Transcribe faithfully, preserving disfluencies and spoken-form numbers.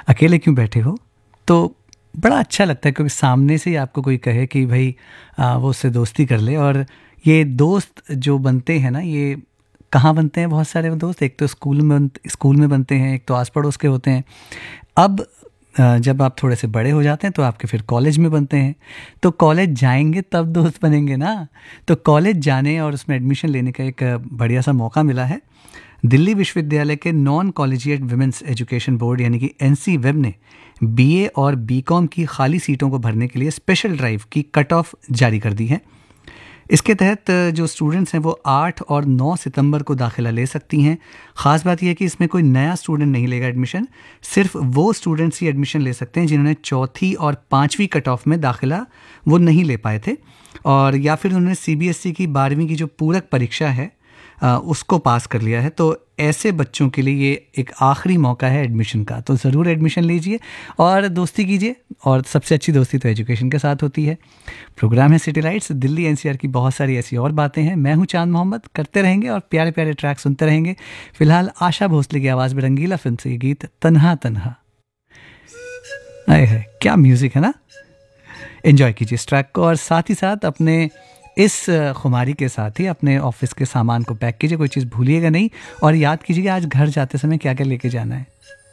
अकेले क्यों बैठे हो, तो बड़ा अच्छा लगता है क्योंकि सामने से ही आपको कोई कहे कि भाई आ, वो उससे दोस्ती कर ले। और ये दोस्त जो बनते हैं ना, ये कहाँ बनते हैं बहुत सारे दोस्त? एक तो स्कूल में स्कूल में बनते हैं, एक तो आस पड़ोस के होते हैं। अब अ, जब आप थोड़े से बड़े हो जाते हैं तो आपके फिर कॉलेज में बनते हैं। तो कॉलेज जाएंगे तब दोस्त बनेंगे ना। तो कॉलेज जाने और उसमें एडमिशन लेने का एक अ, बढ़िया सा मौका मिला है। दिल्ली विश्वविद्यालय के non collegiate women's education board यानी कि एन सी वेब ने बीए और बीकॉम की खाली सीटों को भरने के लिए स्पेशल ड्राइव की कट ऑफ जारी कर दी है। इसके तहत जो स्टूडेंट्स हैं वो आठ और नौ सितंबर को दाखिला ले सकती हैं। ख़ास बात यह है कि इसमें कोई नया स्टूडेंट नहीं लेगा एडमिशन, सिर्फ वो स्टूडेंट्स ही एडमिशन ले सकते हैं जिन्होंने चौथी और पाँचवीं कट ऑफ में दाखिला वो नहीं ले पाए थे, और या फिर उन्होंने सी बी एस ई की बारहवीं की जो पूरक परीक्षा है आ, उसको पास कर लिया है। तो ऐसे बच्चों के लिए ये एक आखिरी मौका है एडमिशन का, तो ज़रूर एडमिशन लीजिए और दोस्ती कीजिए। और सबसे अच्छी दोस्ती तो एजुकेशन के साथ होती है। प्रोग्राम है city lights, Delhi N C R की बहुत सारी ऐसी और बातें हैं। मैं हूं चांद मोहम्मद, करते रहेंगे और प्यारे प्यारे ट्रैक सुनते रहेंगे। फिलहाल आशा भोसले की आवाज़ में रंगीला फिल्म से ये गीत तन्हा तन्हा। आए है क्या म्यूज़िक है ना। एंजॉय कीजिए इस ट्रैक को और साथ ही साथ अपने इस खुमारी के साथ ही अपने ऑफिस के सामान को पैक कीजिए, कोई चीज़ भूलिएगा नहीं। और याद कीजिएगा आज घर जाते समय क्या क्या लेके जाना है।